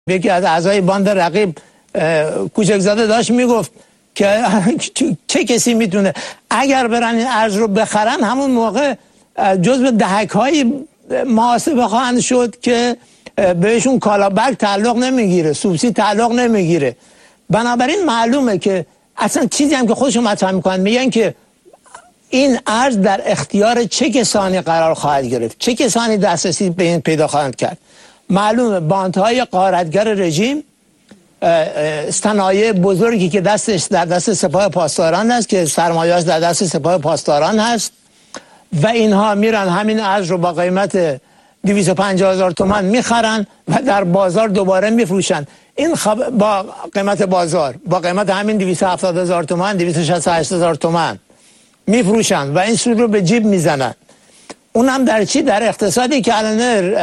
یکی از اعضای باند رقیب کوچکزاده داشت میگفت که چه کسی میتونه اگر برن این ارز رو بخرن همون موقع جزو دهک‌های محاسبه خواهند شد که بهشون کالابک تعلق نمیگیره، سوبسید تعلق نمیگیره. بنابراین معلومه که اصلا چیزی هم که خودشون مطرح میکنن میگن که این ارز در اختیار چه کسانی قرار خواهد گرفت، چه کسانی دسترسی به این پیدا خواهند کرد. معلومه باندهای غارتگر رژیم، صنایع بزرگی که در دست سپاه پاسداران است که سرمایه‌اش در دست سپاه پاسداران هست و اینها میرن همین ارز رو با قیمت 250,000 تومان میخرن و در بازار دوباره میفروشن. این با قیمت بازار با قیمت همین 270,000 تومان 268,000 تومان میفروشن و این سود رو به جیب میزنن. اونم در چی؟ در اقتصادی که الان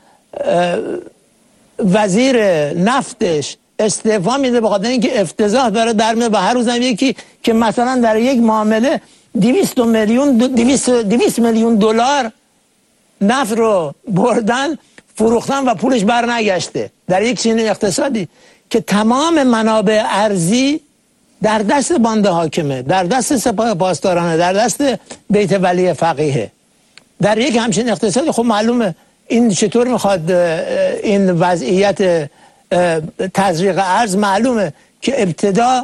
وزیر نفتش استعفا میده به خاطر اینکه افتضاح داره در میاد و هر روز هم یکی که مثلا در یک معامله 200 میلیون دلار نفت رو بردن فروختن و پولش بر نگشته. در یک چنین اقتصادی که تمام منابع ارزی در دست بانده حاکمه، در دست سپاه پاسدارانه، در دست بیت ولی فقیه، در یک همچین اقتصادی خب معلومه این چطور میخواد این وضعیت تزریق ارز معلومه که ابتدا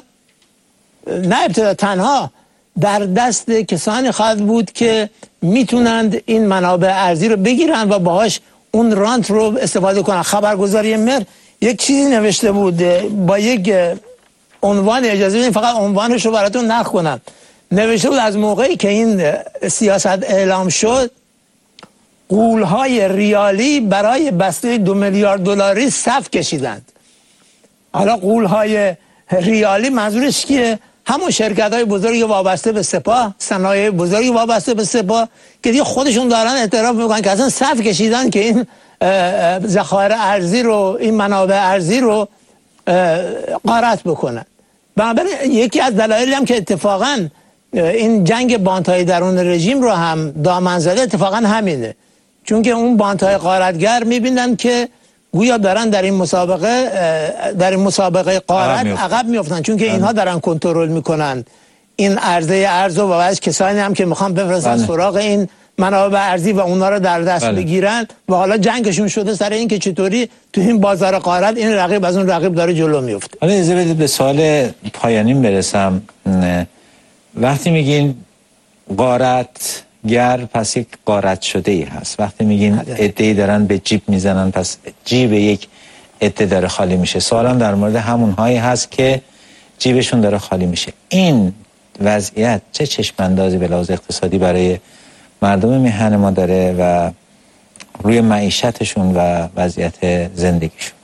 تنها در دست کسانی خواهد بود که میتونند این منابع ارزی رو بگیرن و باهاش اون رانت رو استفاده کنن. خبرگزاری مر یک چیزی نوشته بود با یک عنوان، اجازه بدین فقط عنوانش رو براتون نقل کنم. نوشته بود از موقعی که این سیاست اعلام شد غول‌های ریالی برای بسته 2 میلیارد دلاری صف کشیدند. حالا غول‌های ریالی منظورش کیه؟ همون شرکت‌های بزرگی وابسته به سپاه، صنایع بزرگی وابسته به سپاه که دیگه خودشون دارن اعتراف میکنن که اصلا صف کشیدن که این ذخایر ارزی رو، این منابع ارزی رو غارت بکنن. بنابراین یکی از دلایلی هم که اتفاقا این جنگ باندهای درون رژیم رو هم دامن زده اتفاقا همینه، چون که اون باندهای غارتگر میبینن که گویا دارن در این مسابقه غارت عقب میافتن، چون که اینها دارن کنترل میکنن این ارز و بعضی کسانی هم که میخوان بفرستن سراغ این منابع ارزی و اونا رو در دست بگیرن و حالا جنگشون شده سر این که چطوری تو این بازار غارت این رقیب از اون رقیب داره جلو میفته. حالا اجازه بدید به سوال پایانیم برسم. وقتی میگین غارتگر پس یک غارت شده ای هست، وقتی میگین عده‌ای دارن به جیب میزنن پس جیب یک عده داره خالی میشه. سوالم در مورد همون هایی هست که جیبشون داره خالی میشه. این وضعیت چه چشم اندازی به لحاظ اقتصادی برای مردم میهن ما داره و روی معیشتشون و وضعیت زندگیشون؟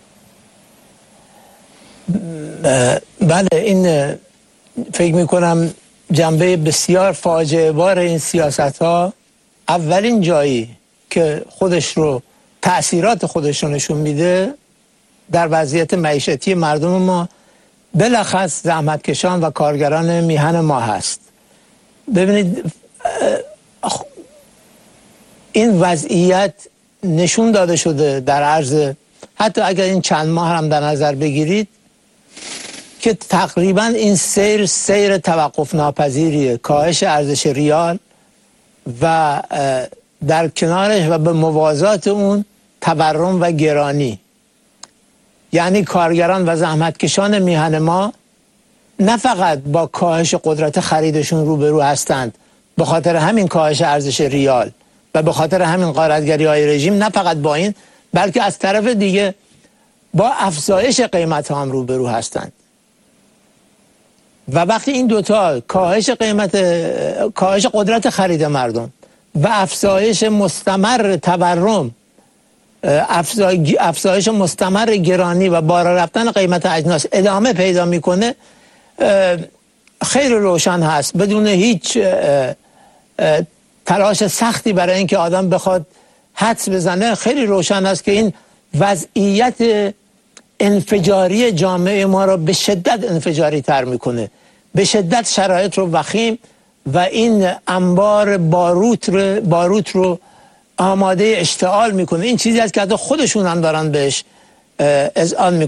بله، این فکر میکنم جنبه بسیار فاجعه بار این سیاست ها اولین جایی که تأثیرات خودش رو نشون میده در وضعیت معیشتی مردم ما، بلخص زحمتکشان و کارگران میهن ما هست. ببینید این وضعیت نشون داده شده در عرض حتی اگر این چند ماه هم در نظر بگیرید که تقریبا این سیر توقف ناپذیریه، کاهش ارزش ریال و در کنارش و به موازات اون تورم و گرانی. یعنی کارگران و زحمتکشان میهن ما نه فقط با کاهش قدرت خریدشون روبرو هستند به خاطر همین کاهش ارزش ریال و به خاطر همین غارتگری های رژیم، نه فقط با این بلکه از طرف دیگه با افزایش قیمت هم روبرو هستند. و وقتی این دوتا کاهش قدرت خرید مردم و افزایش مستمر تورم، افزایش مستمر گرانی و بالا رفتن قیمت اجناس ادامه پیدا میکنه، خیلی روشن هست بدون هیچ تلاش سختی برای اینکه آدم بخواد حدس بزنه، خیلی روشن است که این وضعیت انفجاری جامعه ما را به شدت انفجاری تر میکنه، به شدت شرایط رو وخیم و این انبار باروت رو آماده اشتعال میکنه. این چیزی است که حتی خودشون هم دارن بهش اذعان